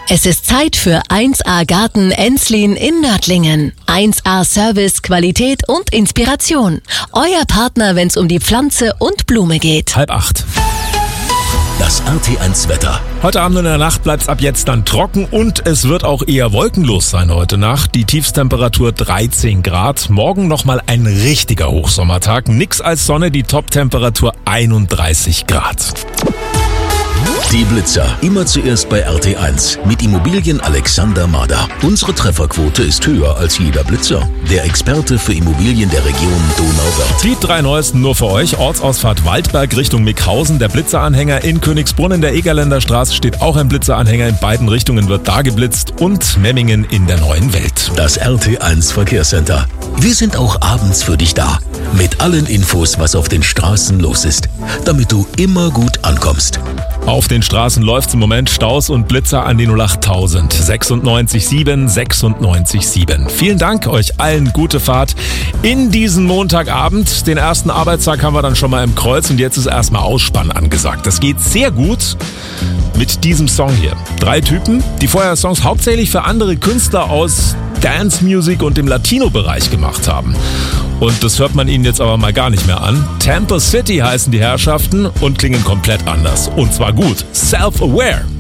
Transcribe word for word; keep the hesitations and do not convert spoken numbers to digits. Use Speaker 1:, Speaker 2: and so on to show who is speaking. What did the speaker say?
Speaker 1: Es ist Zeit für eins A Garten Enslin in Nördlingen. eins A Service, Qualität und Inspiration. Euer Partner, wenn es um die Pflanze und Blume geht.
Speaker 2: Halb acht.
Speaker 3: Das R T eins Wetter.
Speaker 2: Heute Abend und in der Nacht bleibt es ab jetzt dann trocken und es wird auch eher wolkenlos sein heute Nacht. Die Tiefstemperatur dreizehn Grad. Morgen nochmal ein richtiger Hochsommertag. Nix als Sonne, die Toptemperatur einunddreißig Grad.
Speaker 3: Die Blitzer. Immer zuerst bei R T eins. Mit Immobilien Alexander Mader. Unsere Trefferquote ist höher als jeder Blitzer. Der Experte für Immobilien der Region Donauwörth.
Speaker 2: Die drei neuesten nur für euch. Ortsausfahrt Waldberg Richtung Mickhausen. Der Blitzeranhänger in Königsbrunn in der Egerländer Straße steht auch ein Blitzeranhänger. In beiden Richtungen wird da geblitzt. Und Memmingen in der neuen Welt.
Speaker 3: Das R T eins Verkehrscenter. Wir sind auch abends für dich da. Mit allen Infos, was auf den Straßen los ist. Damit du immer gut ankommst.
Speaker 2: Auf den Straßen läuft's im Moment. Staus und Blitzer an die null acht tausend sechsundneunzig sieben sechsundneunzig sieben. Vielen Dank euch allen, gute Fahrt in diesen Montagabend. Den ersten Arbeitstag haben wir dann schon mal im Kreuz und jetzt ist erstmal Ausspann angesagt. Das geht sehr gut mit diesem Song hier. Drei Typen, die vorher Songs hauptsächlich für andere Künstler aus Dance Music und dem Latino-Bereich gemacht haben. Und das hört man ihnen jetzt aber mal gar nicht mehr an. Tampa City heißen die Herrschaften und klingen komplett anders. Und zwar gut. Self-Aware.